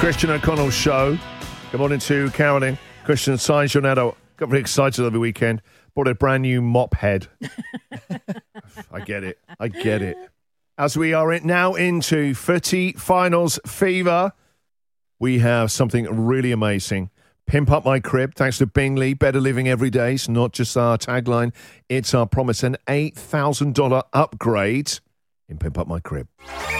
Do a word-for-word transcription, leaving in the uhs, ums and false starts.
Christian O'Connell Show. Good morning to Carolyn. Christian Science Giornado. Got very excited over the weekend. Bought a brand new mop head. I get it. I get it. As we are now into footy finals fever, we have something really amazing. Pimp Up My Crib, thanks to Bingley. Better living every day. It's not just our tagline, it's our promise. An eight thousand dollars upgrade in Pimp Up My Crib.